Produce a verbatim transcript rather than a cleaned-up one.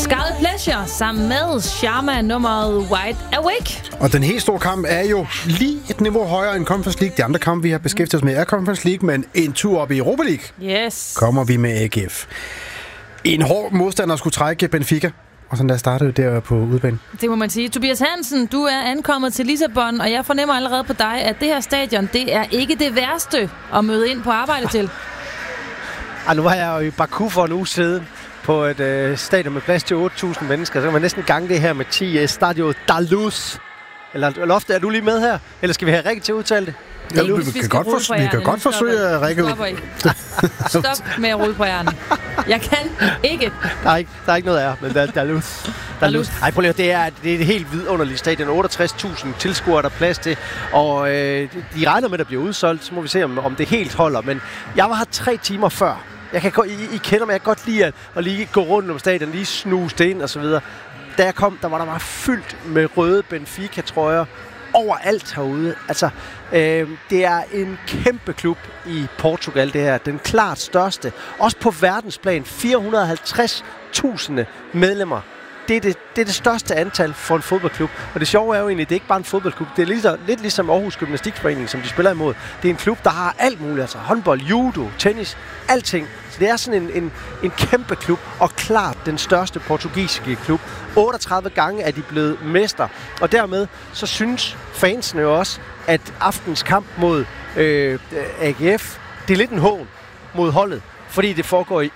Scarlet Pleasure sammen med Sharma nummeret Wide Awake. Og den helt store kamp er jo lige et niveau højere end Conference League. De andre kampe, vi har beskæftiget os med, er Conference League, men en tur op i Europa League. Yes. Kommer vi med A G F. En hård modstander skulle trække Benfica. Og sådan der startede der på udbanen. Det må man sige. Tobias Hansen, du er ankommet til Lissabon, og jeg fornemmer allerede på dig, at det her stadion, det er ikke det værste at møde ind på arbejde til. Ej, nu var jeg jo i Baku for en uge siden på et øh, stadion med plads til otte tusind mennesker. Så kan man næsten gange det her med ti. Stadio Dalus. Eller Lofte, er du lige med her? Eller skal vi have Rikke til at udtale det? Ja, vi, vi, kan godt for, vi kan godt forsøge at række ud. Stop med at rulle på hjernen. Jeg kan ikke. Der er ikke, der er ikke noget af, men der, der er lus. Der er lus. Ej, prøv lige, det er, det er et helt vidunderligt stadion. otteogtres tusind tilskuere, der er plads til. Og øh, de regner med, at der bliver udsolgt. Så må vi se, om, om det helt holder. Men jeg var her tre timer før. Jeg kan, I, I kender mig, jeg kan godt lide at, at lige gå rundt om stadion, lige snuse det ind og så videre. Da jeg kom, der var der bare fyldt med røde Benfica-trøjer overalt herude. Altså, øh, det er en kæmpe klub i Portugal, det her. Den klart største. Også på verdensplan. fire hundrede og halvtreds tusind medlemmer. Det er det, det er det største antal for en fodboldklub. Og det sjove er jo egentlig, det er ikke bare en fodboldklub. Det er lidt, lidt ligesom Aarhus Gymnastikforening, som de spiller imod. Det er en klub, der har alt muligt. Altså håndbold, judo, tennis, alting. Så det er sådan en, en, en kæmpe klub, og klart den største portugisiske klub. otteogtredive gange er de blevet mester. Og dermed så synes fansene jo også, at aftens kamp mod øh, A G F, det er lidt en hån mod holdet. Fordi det foregår i